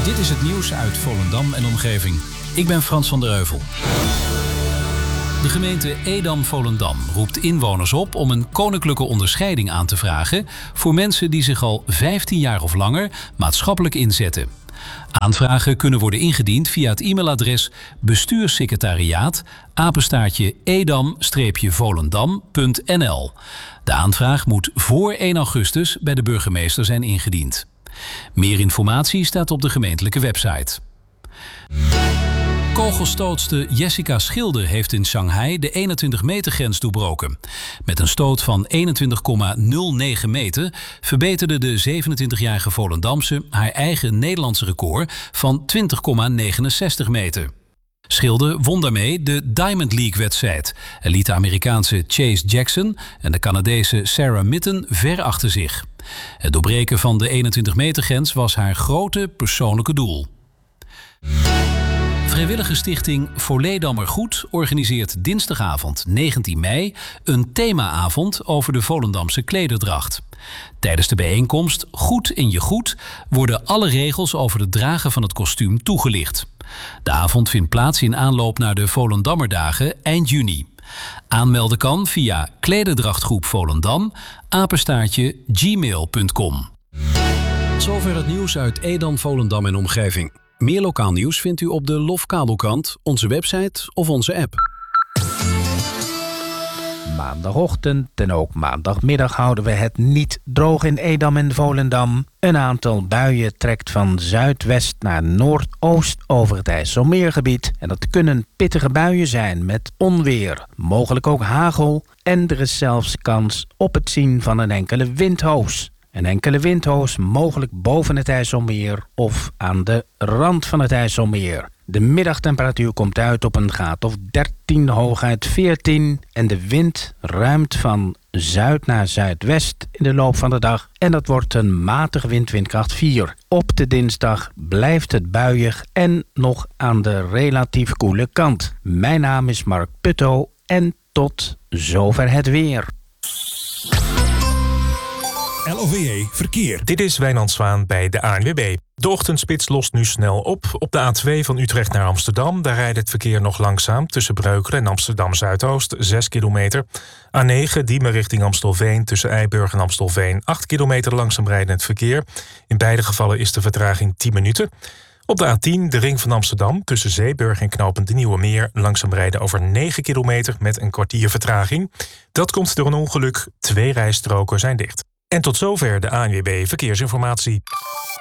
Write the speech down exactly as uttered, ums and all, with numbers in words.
Dit is het nieuws uit Volendam en omgeving. Ik ben Frans van der Heuvel. De gemeente Edam-Volendam roept inwoners op om een koninklijke onderscheiding aan te vragen voor mensen die zich al vijftien jaar of langer maatschappelijk inzetten. Aanvragen kunnen worden ingediend via het e-mailadres bestuurssecretariaat apenstaartje edam-volendam punt n l. De aanvraag moet voor één augustus bij de burgemeester zijn ingediend. Meer informatie staat op de gemeentelijke website. Kogelstootster Jessica Schilder heeft in Shanghai de eenentwintig meter grens doorbroken. Met een stoot van eenentwintig komma nul negen meter verbeterde de zevenentwintigjarige Volendamse haar eigen Nederlandse record van twintig komma negenenzestig meter. Schilder won daarmee de Diamond League-wedstrijd en liet de Amerikaanse Chase Jackson en de Canadese Sarah Mitten ver achter zich. Het doorbreken van de eenentwintig meter grens was haar grote persoonlijke doel. Vrijwillige stichting Volendammer Goed organiseert dinsdagavond negentien mei een themaavond over de Volendamse klederdracht. Tijdens de bijeenkomst Goed in je goed worden alle regels over het dragen van het kostuum toegelicht. De avond vindt plaats in aanloop naar de Volendammerdagen eind juni. Aanmelden kan via klederdrachtgroep Volendam, apenstaartje gmail punt com. Zover het nieuws uit Edam, Volendam en omgeving. Meer lokaal nieuws vindt u op de Lofkabelkrant, onze website of onze app. Maandagochtend en ook maandagmiddag houden we het niet droog in Edam en Volendam. Een aantal buien trekt van zuidwest naar noordoost over het IJsselmeergebied. En dat kunnen pittige buien zijn met onweer, mogelijk ook hagel. En er is zelfs kans op het zien van een enkele windhoos. Een enkele windhoos mogelijk boven het IJsselmeer of aan de rand van het IJsselmeer. De middagtemperatuur komt uit op een graad of dertien, hooguit veertien. En de wind ruimt van zuid naar zuidwest in de loop van de dag. En dat wordt een matige wind, windkracht vier. Op de dinsdag blijft het buiig en nog aan de relatief koele kant. Mijn naam is Mark Putto en tot zover het weer. L O V E Verkeer. Dit is Wijnand Zwaan bij de A N W B. De ochtendspits lost nu snel op. Op de A twee van Utrecht naar Amsterdam. Daar rijdt het verkeer nog langzaam tussen Breukelen en Amsterdam-Zuidoost, zes kilometer. A negen Diemen richting Amstelveen tussen Eiburg en Amstelveen, acht kilometer langzaam rijdend verkeer. In beide gevallen is de vertraging tien minuten. Op de A tien de ring van Amsterdam tussen Zeeburg en knooppunt de Nieuwe Meer langzaam rijden over negen kilometer met een kwartier vertraging. Dat komt door een ongeluk. Twee rijstroken zijn dicht. En tot zover de A N W B Verkeersinformatie.